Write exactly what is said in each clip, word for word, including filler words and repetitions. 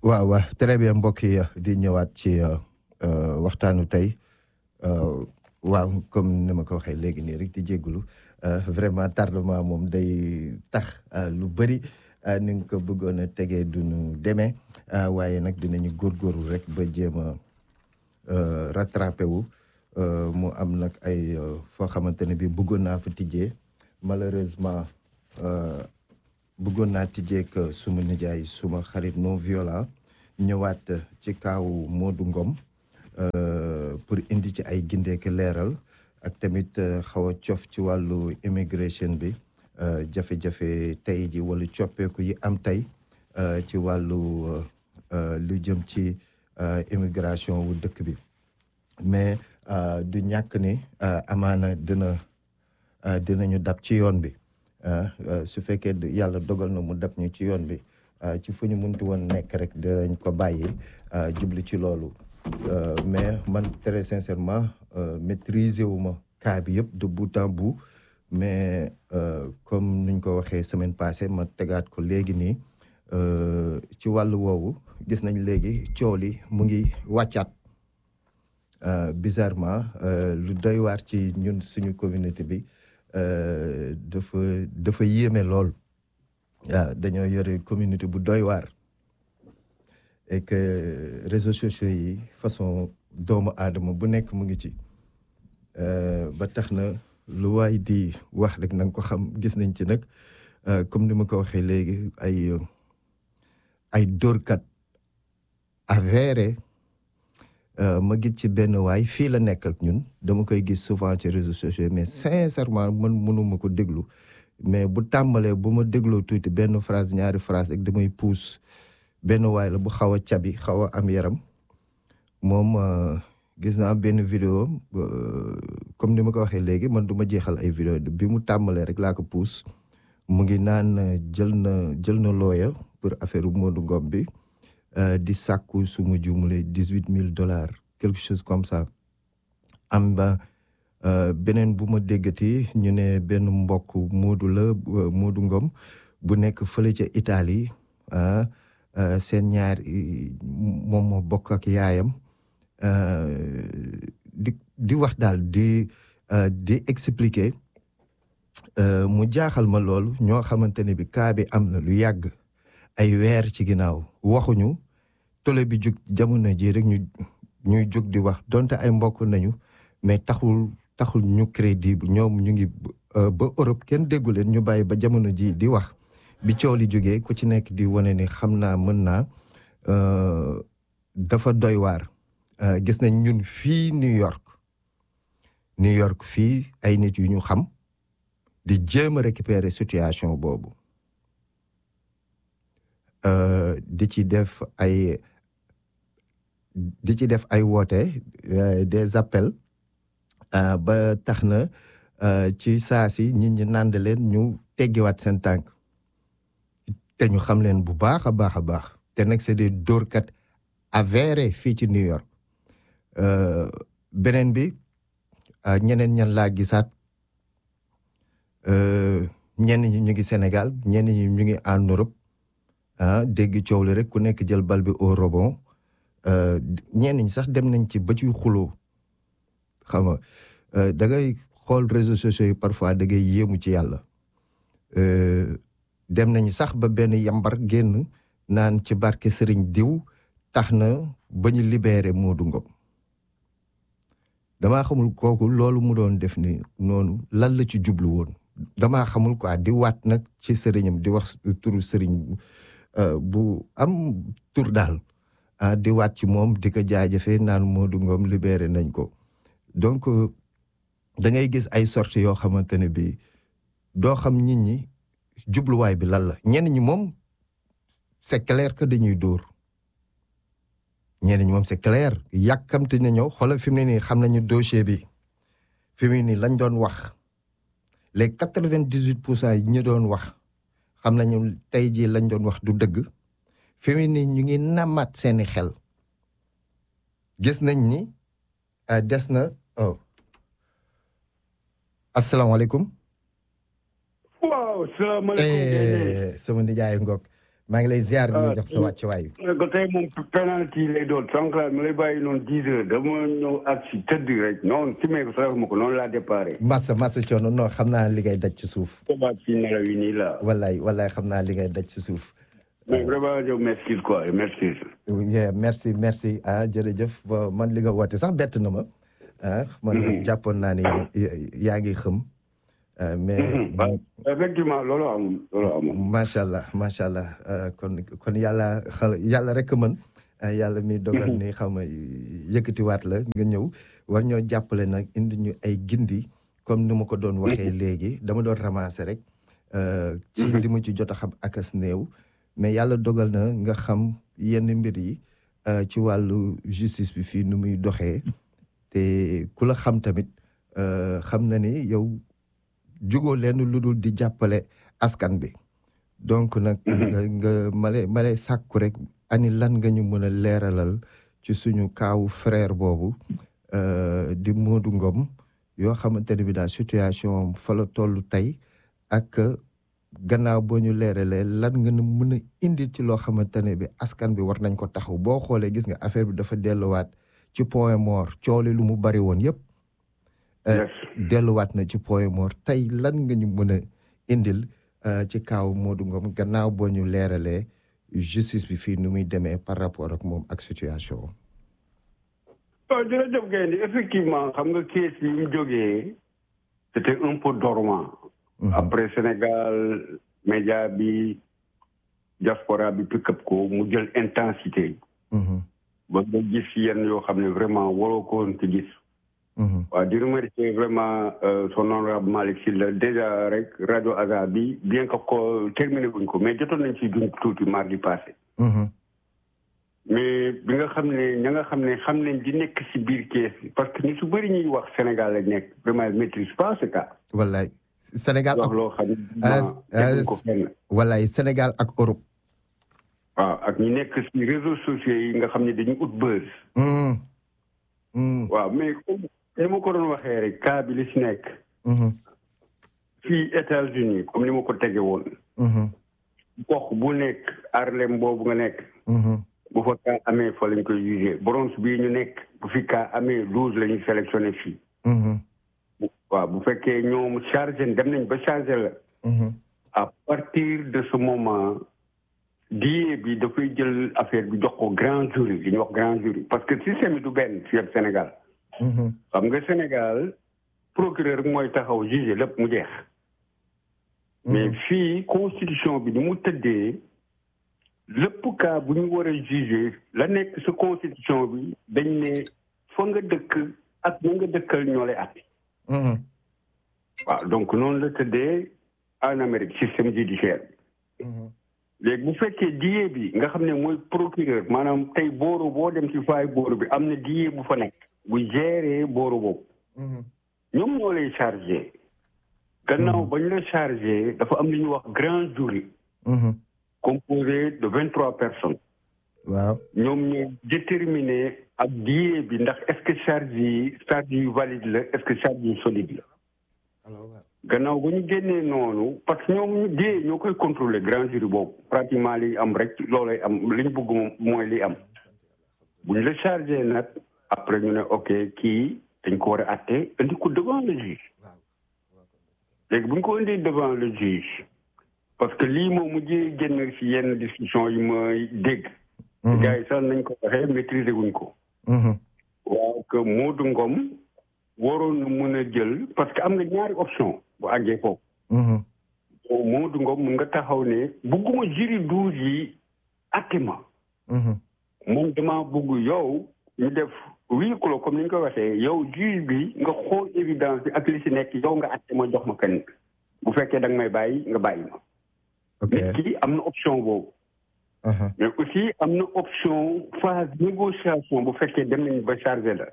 waaw waaw très bien mbokk yi di ñëwaat ci waxtaanu tey waaw comme ni ma ko waxee léegi nii rek di jégalu vraiment tardement moom day tax lu bëri ni nga ko bëggoon a tegee du ñu demee waaye nag dinañu góorgóorlu rek ba jéem a rattrapé wu mu am nag ay foo xamante ne bii bëggoon naa fa tijjee malheureusement bëggoon naa tijjee ak suma nijaay suma xarit non violent ñëwaat ci kaawu Modou Ngom pour indi ci ay gindeek leeral ak tamit xaw a cof ci wàllu immigration bi jafe-jafe tey ji wala coppeeku yi am tey ci wàllu lu jëm ci immigration wu dëkk bi mais du ñàkk ni amaana dina dinañu dab ci yoon bi su fekkee yàlla dogal na mu dab ñu ci yoon bi ci fu ñu munti woon nekk rek dinañ ko bàyyi jublu ci loolu mais man très sincèrement maîtriser wu ma cas bi yëpp de bout en bout mais comme nuñ ko waxee semaine passée ma tegaat ko léegi nii ci wàllu woowu gis nañ léegi coow li mu ngi wàccaat bizarrement lu doy waar ci ñun suñu communauté bi dafa dafa yéeme lool waaw dañoo yore communauté bu doy waar et que réseaux sociaux yi façon doomu aadama bu nekk mu ngi ci ba tax na lu waay di wax rek na nga ko xam gis nañ ci nag comme ni ma ko waxee léegi ay ay dóorkat avéré ma gis ci benn waay fii la nekk ak ñun dama koy gis souvent ci réseaux sociaux mais sincèrement man mënuma ko déglu mais bu tàmbalee bu ma dégloo tuuti benn phrase ñaari phrase rek damay puus benn waay la bu xaw a cabi xaw a am yaram moom gis naa benn vidéo comme ni ma ko waxee léegi man du ma jeexal ay vidéo bi mu tàmbalee rek laa ko puus mu ngi naan jël na jël na looya pour affaire Modou Ngom bi di sàkku su ma juumulee dix-huit mille dollars quelque chose comme ça am ba beneen bu ma déggati ñu ne benn mbokk Modou la Modou Ngom bu nekk fële ca Italie seen ñaar moom moo bokk ak yaayam di di wax daal di di expliquer mu jaaxal ma loolu ñoo xamante ne bi kaa bi am na lu yàgg ay weer ci ginnaaw waxuñu tole bi jug jamono ji rek ñu ñuy jóg di wax donte ay mbokk nañu mais taxul taxul ñu crédible ñoom ñu ngi ba Europe kenn déggu leen ñu bàyyi ba jamono ji di wax bi coow li jógee ku ci nekk di wane ni xam naa mën naa dafa doy waar gis nañ ñun fii New York New York fii ay nit yu ñu xam di jéem a récupérer situation boobu di ci def ay di ci def ay woote des appels ba tax na ci saa si nit ñi nànd leen ñu teggiwaat seen tànk te ñu xam leen bu baax a baax a baax te nag c'est des dóorkat avérés fii ci New York beneen bi ñeneen ñan laa gisaat ñenn ñi ñu ngi Sénégal ñenn ñi ñu ngi en Europe ah dégg coow li rek ku nekk jël bal bi au rebond ñenn ñi sax dem nañ ci ba ci xuloo xam nga da ngay xool réseaux sociaux yi parfois da ngay yéemu ci yàlla dem nañ sax ba benn yambar génn naan ci barke Sëriñ diw tax na ba ñu libéré Modou Ngom damaa xamul kooku loolu mu doon def ni noonu lan la ci jublu woon damaa xamul quoi di waat nag ci sëriñam di wax turu sëriñ bu am tur daal ah di waat ci moom di ko jaajëfee naan Modou Ngom libéré nañ ko donc da ngay gis ay sorties yoo xamante ne bi doo xam nit ñi jubluwaay bi lan la ñenn ñi moom c'est clair que dañuy dóor ñenn ñi moom c'est clair yàkkamte na ñëw xoolal fi mu ne nii xam nañu dossier bi fi mu ne nii lañ doon wax les quatre-vingt-dix-huit pour cent yi ñu doon wax xam nañu tey jii lañ doon wax du dëgg fi mu ne nii ñu ngi namaat seeni xel gis nañ ni des na oh asalaamaaleykum. waaw salaamaaleykum. sama nijaay Ngok maa ngi lay ziar di la jox sa wàccuwaay. ko tey moom penalty lay doon sànq laa ma lay bàyyi noonu dix heures dama ñëw ak si tëdd rek noonu si meeku sax ma ko noonu laa déparé. massa massa coono non xam naa li ngay daj ci suuf. waaw ci nelaw yi nii la. wallaay wallaay xam naa li ngay daj ci suuf. mais vraiment yow merci quoi merci. merci merci ah jërëjëf man li nga woote sax bett na ma ah man jàppoon naa ni yaa ngi xëm. mais effectivement loolu amul loolu amul. macha allah macha allah kon kon yàlla xal yàlla rek mën yàlla mi dogal ni xam nga yëkkatiwaat la nga ñëw war ñoo jàppale nag indi ñu ay gindi comme ni ma ko doon waxee léegi dama doon ramasser rek. ci li mu ci jot a xam akas néew. mais yàlla dogal na nga xam yenn mbir yi ci wàllu justice bi fii nu muy doxee te ku la xam tamit xam na ni yow. jugoo leen lu dul di jàppale askan bi donc nag nga nga male male sàkku rek ani lan nga ñu mën a leeralal ci suñu kaawu frère boobu di Modou Ngom yoo xamante ne bi daal situation fa la toll tey ak gannaaw boo ñu leeralee lan nga mën a indi ci loo xamante ne bi askan bi war nañ ko taxaw boo xoolee gis nga affaire bi dafa delluwaat ci point mort coole lu mu bari woon yëpp delluwaat na ci point mort tey lan nga ñu mën a indil ci kaaw Modou Ngom gannaaw boo ñu leeralee justice bi fii nu muy demee par rapport ak moom ak situation. waaw jërëjëf Gaynde effectivement xam nga kees bi mu jógee c'était un peu dormant. après Sénégal média bi diaspora bi pick up ko mu jël intensité. ba nga gis yenn yoo xam ne vraiment waroo ko woon ci gis. waaw di remercier vraiment son honorable Malick Sylla déjà rek rajo Aza bi bien que ko terminé wuñ ko mais jotoon nañ ci dund tuuti mardi passé. mais bi nga xam ne ña nga xam ne xam nañ di nekk si biir kees parce que ni su bëri ñuy wax Sénégal la nekk vraiment maîtrise pas ce cas. wallaay Sénégal ak loo xam ne ko fenn. wallaay Sénégal ak Europe. waaw ak ñi nekk si réseaux sociaux yi nga xam ne dañu ut buzz. waaw mais ni ma ko doon waxee rek cas bi li si nekk. fii États-Unis comme ni ma ko tege woon. gox bu nekk Harlem boobu nga nekk. bu fa cas amee fa lañ koy jugé Bronx bii ñu nekk bu fi cas amee douze la ñuy sélectionné fii. waaw bu fekkee ñoom chargé dem nañ ba chargé la. à partir de ce moment die bi dafay jël affaire bi jox ko grand jury li ñuy wax grand jury parce que système yi du benn fii ak Sénégal. xam nga Sénégal procureur mooy taxaw juge lépp mu jeex. mais fii constitution bi ni mu tëddee lépp cas bu ñu war a juger la nekk sa constitution bi dañ ne fa nga dëkk ak na nga dëkkal ñoo lay àtte. waaw donc noonu la tëddee en Amérique système judiciaire bi. léegi bu fekkee diye bi nga xam ne mooy procureur maanaam tey booru boo dem ci faay booru bi am na diye bu fa nekk. bu gérer booru boobu. ñoom ñoo lay chargé. gannaaw ba ñu la chargé dafa am lu ñuy wax grand jury. composé de vingt trois personnes. waaw ñoom ñoo déterminer ak diye bi ndax est-ce que charge yi charge yu valide la est-ce que charge yu solide la. gannaaw ba ñu génnee noonu parce que ñoom diye ñoo koy contrôler grand jury boobu pratiquement li am rek loolay am li ñu bëgg moom mooy li am. bu ñu la chargé nag. après ñu ne ok kii dañ ko war a àtte indi ko devant le juge léegi bu ñu ko indi devant le juge parce que lii moom mujjee génn ci yenn discussion yi may dégg. gars yi sax nañ ko waxee maîtriser wuñ ko. waaw que Modou Ngom waroon na mën a jël parce que am na ñaari option bu àggee foofu. Modou Ngom mun nga taxaw ne bugguma jury douze yi àtte ma. moom dama bugg yow ñu def. oui clos comme ni ñu ko waxee yow juge bi nga xool évidence bi ak li si nekk yow nga àtte ma jox ma kenn bu fekkee da nga may bàyyi nga bàyyi ma. ok mais kii am na option boobu. mais aussi am na option phase négociation bu fekkee dem nañu ba chargé la.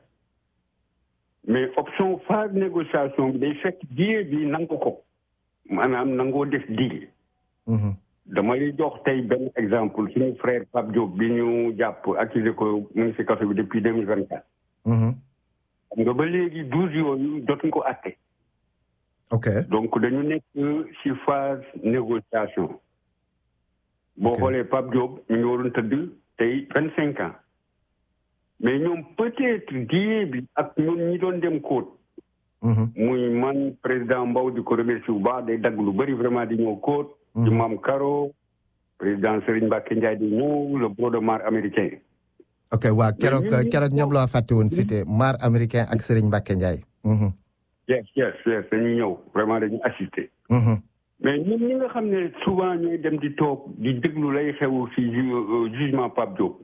mais option phase négociation bi day fekk die bi nangu ko maanaam nangoo def die. dama lay jox tey benn exemple suñu frère Pape Diop bi ñu jàpp accusé ko mu ngi si kaso bi depuis deux mille vingt quatre. xam nga ba léegi douze yooyu jotuñ ko àtte. ok donc dañu nekk ci phase négociation. boo xoolee Pape Diop ñu ngi waroon tëdd tey vingt cinq ans mais ñoom peut-être diye bi ak ñun ñi doon dem Côte. muy man président Mbow di ko remercier bu baax day dagg lu bëri vraiment di ñëw Côte. di Mam Karo président Serigne Mbacké Ndiaye di ñëw le bureau de mar américain. ok waa keroog keroog ñoom loo fàtte woon cité mar américain ak Serigne Mbacké Ndiaye. yes yes yes dañuy ñëw vraiment dañuy assister. mais ñun ñi nga xam ne souvent ñooy dem di toog di déglu lay xew ci jugement Pape Diop.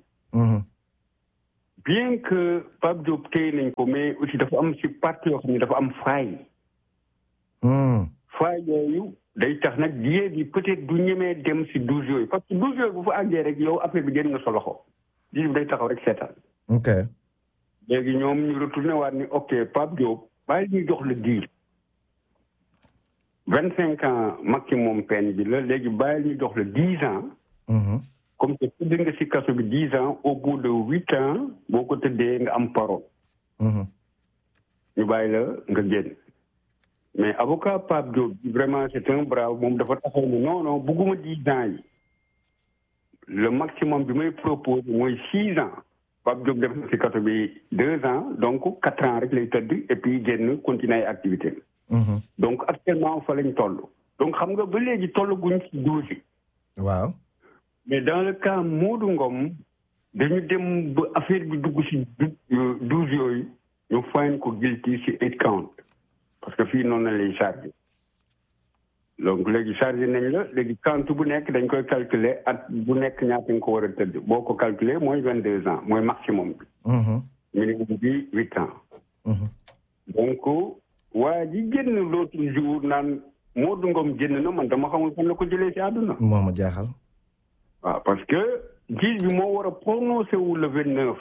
bien que Pape Diop téye nañ ko mais aussi dafa am ci parti yoo xam ne dafa am faay. faay yooyu day tax nag diye bi peut-être du ñemee dem ci douze yooyu parce que douze yooyu bu fa àggee rek yow affaire bi génn nga sa loxo diye bi day taxaw rek seetaan. ok léegi ñoom ñu retourné waat ni ok Pape Diop bàyyi ñu jox le deal. vingt cinq ans maximum peine bi la léegi bàyyi ñu jox le dix ans. comme que tëdd nga ci kaso bi dix ans au bout de huit ans boo ko tëddee nga am parole. ñu bàyyi la nga génn. mais avocat Pape Diop vraiment c'est un brave moom dafa taxaw ne non non bugguma dix ans yi. le maximum bi may propose mooy six ans. Pape Diop def na ci kaso bi deux ans donc quatre ans rek lay tëdd et puis génn continuer activité donc actuellement fa lañ toll. donc xam nga ba léegi toll guñ ci douze yi. waaw. mais dans le cas Modou Ngom dañu dem ba affaire bi dugg ci douze yooyu ñu find ko guilty ci eight count parce que fii noonu la lay chargé donc léegi chargé nañ la léegi count bu nekk dañ koy calculer at bu nekk ñaata nga ko war a tëdd boo ko calculer mooy vingt deux ans mooy maximum bi. minimum bi huit ans. donc waa ji génn l'autre jour naan Modou Ngom génn na man dama xamul fan la ko jëlee ci àdduna. moo ma jaaxal. waaw parce que juge bi moo war a prononcé wu le vingt neuf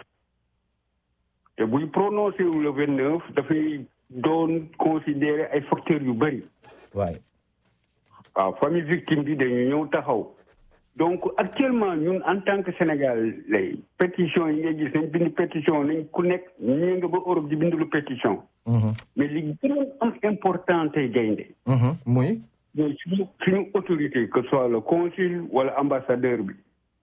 te buy prononcé wu le vingt neuf dafay doon considérer ay facteurs yu bëri. waay. waaw famille victime bi dañu ñëw taxaw. donc actuellement ñun en tant que Sénégal lay pétition yi ngay gis nañ bind pétition nañ ku nekk ñii nga ba Europe di bind lu pétition. mais li gën a am important tey gaynde. muy. mooy suñu suñu autorité que ce soit le consul wala ambassadeur bi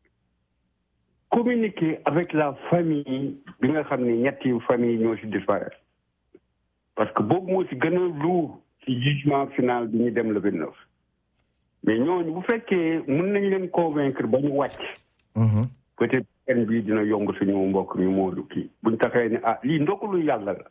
communiquer avec la famille bi nga xam ne ñetti famille ñoo ci disparaître parce que boobu moo ci gën a lourd ci jugement final bi ñu dem le vingt neuf mais ñooñu bu fekkee mën nañ leen convaincre ba ñu wàcc peut-être peine bii dina yomb suñu mbokk mi Modou kii buñ taxee ne ah lii ndogalu yàlla la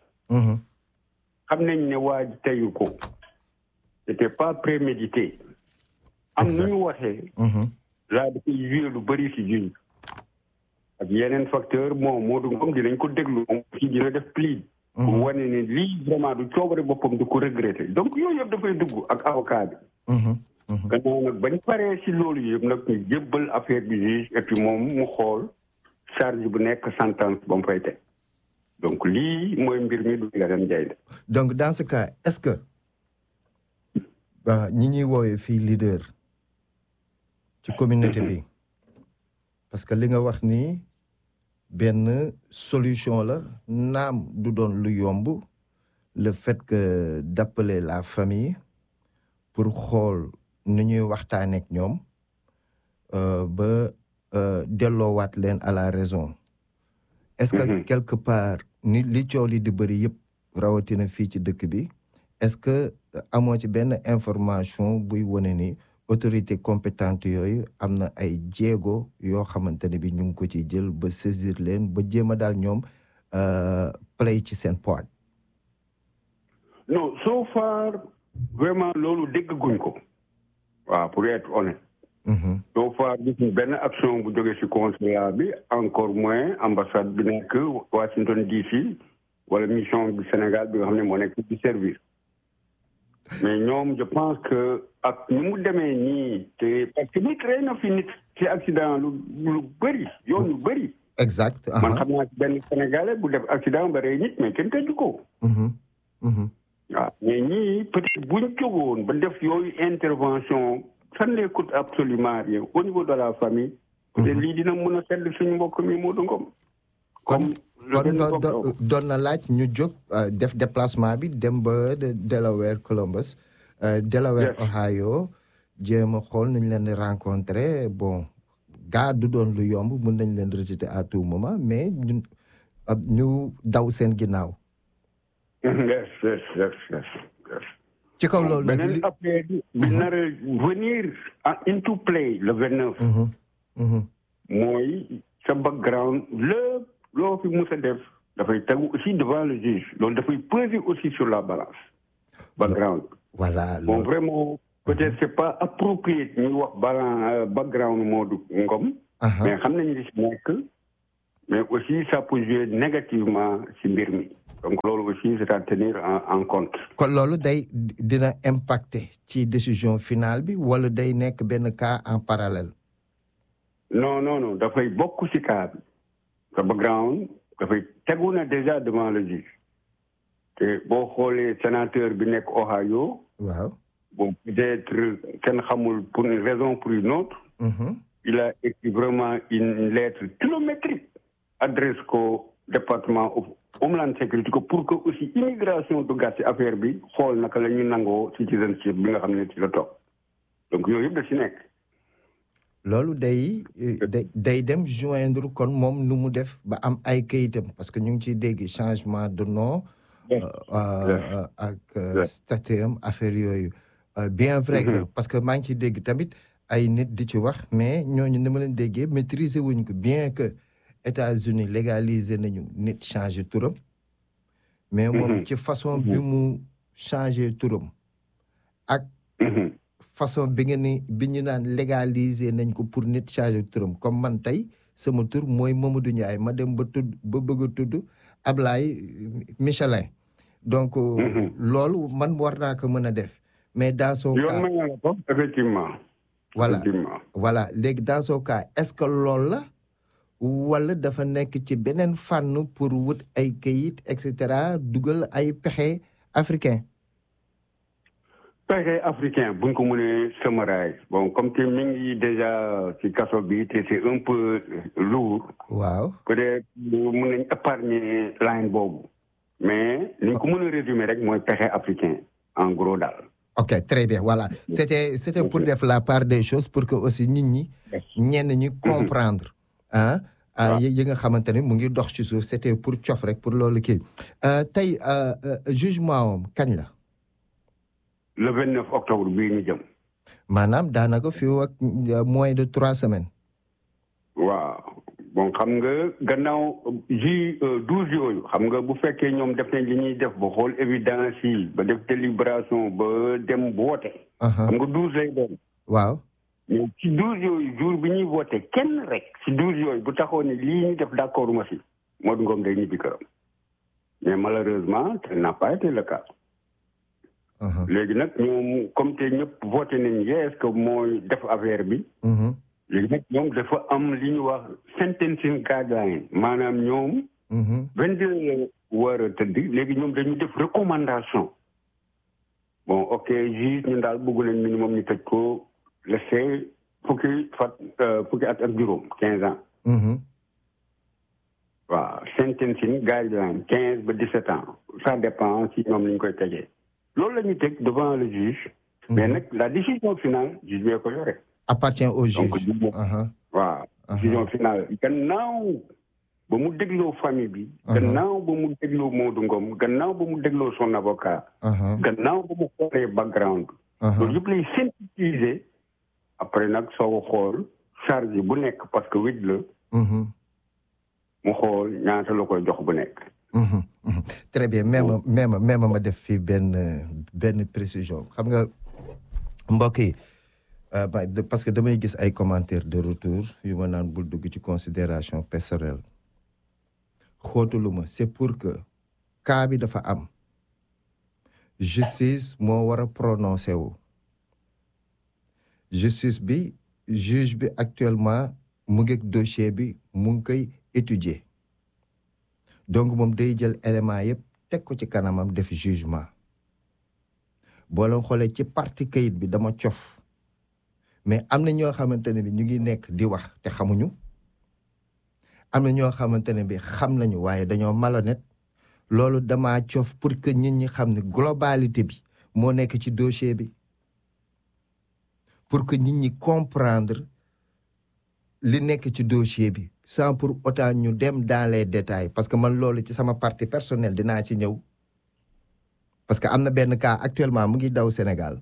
xam nañ ne waa ji teyu ko c'était pas prémédité. am nu ñu waxee. laa dafay joué lu bëri si juge. ak yeneen facteur moom Modou Ngom dinañ ko déglu moom aussi dina def pli. pour wane ne lii vraiment du coobare boppam du ko regretter donc yooyu yëpp dafay dugg ak avocat bi. gannaaw nag bañ paree si loolu yëpp nag ñu jébbal affaire bi juge et puis moom mu xool charge bu nekk sentence ba mu fay teg donc lii mooy mbir mi du la dem jaay. donc dans ce cas est-ce que. waaw ñi ñuy woowee fii leader ci communauté bi parce que li nga wax ni benn solution la naam du doon lu yomb le fait que d'appeler la famille pour xool nu ñuy waxtaanee ak ñoom ba delloowaat leen à la raison est-ce que quelque part ni li coow li di bëri yëpp rawatina fii ci dëkk bi est-ce que amoo ci benn information buy wane ni autorité compétente yooyu am na ay jéego yoo xamante ne bi ñu ngi ko ci jël ba saisir leen ba jéem a daal ñoom play ci seen poids. non so far vraiment loolu dégguñ ko. waaw pour être honnête. so far gisuñ benn action bu jógee ci consulat bi encore moins ambassade bi nekk Washington D C wala mission du Sénégal bi nga xam ne moo nekk ci service. mais ñoom je pense que ak ni mu demee nii te parce que nit rey na fi nit ci accident lu lu bëri yoon yu bëri. exact. man xam naa ci benn Sénégalais bu def accident ba rey nit mais kenn tëju ko. waaw mais ñii peut-être buñ jógoon ba def yooyu intervention ça ne coûte absolument rien au niveau de la famille. peut-être lii dina mën a sedd suñu mbokk mi Modou Ngom. comme kon doon na laaj ñu jóg def déplacement bi dem ba Delaware Columbus. Delaware Ohio jéem a xool nañ leen di rencontrer bon gaa du doon lu yomb mun nañ leen rejeter à tout moment mais ñun ñu daw seen ginnaaw. yes yes yes yes yes. ci kaw loolu nag beneen affaire bi nar a venir into play le vingt-neuf. mooy sa background lépp loo fi mus a def dafay tegu aussi devant le juge loolu dafay peser aussi sur la balance. background. voilà bon vraiment peut-être c'est pas approprié ñuy wax balance background Modou Ngom. mais xam nañ li si nekk. mais aussi ça peut jouer négativement ci mbir mi. donc loolu aussi c'est à tenir en, en compte. kon loolu day dina impacter ci décision finale bi wala day nekk benn cas en parallèle. non non non dafay bokk ci cas bi. sa background dafay tegu na déjà devant le juge. te boo xoolee sénateur bi nekk Ohio. waaw. bon peut-être kenn xamul pour une raison pour une autre. Mm-hmm. il a écrit vraiment une lettre kilométrique. adresse ko département Homeland Security ko pour que aussi immigration duggaat ci affaire bi xool naka la ñu nangoo citizenship bi nga xam ne ci la toog donc yooyu yëpp da ci nekk. loolu day day dem joindre kon moom nu mu def ba am ay kayitam parce que ñu ngi ciy dégg changement de nom. ak statut am affaire yooyu. bien vrai que parce que maa ngi ciy dégg tamit ay nit di ci wax mais ñooñu ni ma leen déggee maîtriser wuñ ko bien que. États-Unis légalisé nañu nit changer turam mais moom ci façon bi mu changer turam ak façon bi nga ni bi ñu naan légaliser nañ ko pour nit changer turam comme man tey sama tur mooy Mamadou Ndiaye ma dem ba tudd ba bëgg a tudd Ablaye Michelin donc loolu man war naa ko mën a def mais dans son cas effectivement voilà voilà léegi dans son cas est-ce que loolu la wala dafa nekk ci beneen fànn pour wut ay kayit et cetera dugal ay pexe africain. pexe africain buñ ko mënee summariser bon comme que mi ngi déjà ci kaso bi te c'est un peu lourd. waaw peut-être mën nañ épargner line boobu. mais li ñu ko mën a résumer rek mooy pexe africain en gros daal. ok très bien voilà c'était c'était pour def la part des choses pour que aussi nit ñi. ñenn ñi comprendre. ah ah yi nga xamante ne mu ngi dox ci suuf c'était pour cof rek pour loolu kii tey jugement am kañ la. le vingt-neuf octobre bii ñu jëm. maanaam daanaka fii ak moins de trois semaines. waaw bon xam nga gannaaw ji douze yooyu xam nga bu fekkee ñoom def nañ li ñuy def ba xool évidence yi ba def délibération ba dem woote. xam nga douze lay doon. waaw. mais ci douze yooyu jour bi ñuy voté kenn rek ci douze yooyu bu taxaw ne lii ñu def d'accord ma si Modou Ngom day ñibbi këram mais malheureusement tel n'a pas été le cas. léegi nag ñoom comme te ñëpp voté nañ yes que mooy def affaire bi. léegi nag ñoom dafa am li ñu wax sentencing guideline maanaam ñoom. vingt-deux la war a tëdd léegi ñoom dañu def recommandation. bon ok juge ñun daal bëgg nañ minimum ñu tëj ko. laissé fukki fat fukki at ak juróom quinze ans. waaw sentencing guideline quinze ba dix-sept ans ça dépend si ñoom ni ñu koy tegee. loolu la ñuy teg devant le juge. mais nag la décision finale juge bee ko yore. appartient au juge. donc waaw décision finale gannaaw ba mu dégloo famille bi. gannaaw ba mu dégloo Modou Ngom gannaaw ba mu dégloo son avocat. gannaaw ba mu xoolee background. loolu yëpp lay synthétiser. après nag soo ko xool charge bu nekk parce que wéj la. mu xool ñaata la koy jox bu nekk. très bien même même même ma def fii benn benn précision xam nga mbokk yi parce que damay gis ay commentaires de retour yu ma naan bul dugg ci considération personnelle xóotuluma c'est pour que cas bi dafa am justice moo war a prononcé wu. justice bi juge bi actuellement mu ngi dossier bi mu ngi koy étudier donc moom day jël élément yëpp teg ko ci kanamam def jugement boo leen xoolee ci partie kayit bi dama cof mais am na ñoo xamante ne bi ñu ngi nekk di wax te xamuñu am na ñoo xamante ne bi xam nañu waaye dañoo malhonnête loolu dama cof pour que nit ñi xam ne globalité bi moo nekk ci dossier bi. pour que nit ñi comprendre li nekk ci dossier bi sans pour autant ñu dem dans les détails parce que man loolu ci sama partie personnelle dinaa ci ñëw parce que am na benn cas actuellement mu ngi daw Sénégal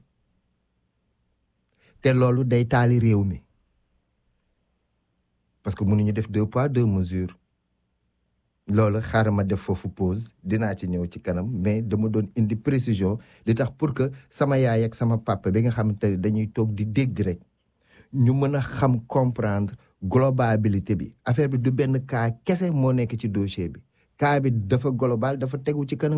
te loolu day taali réew mi parce que mënuñu def deux poids deux mesures loolu xaaral ma def foofu pause dinaa ci ñëw ci kanam mais dama doon indi précision li tax pour que sama yaay ak sama papa bi nga xamante ne dañuy toog di dégg rek ñu mën a xam comprendre globalité bi affaire bi du benn cas kese moo nekk ci dossier bi cas bi dafa global dafa tegu ci kanam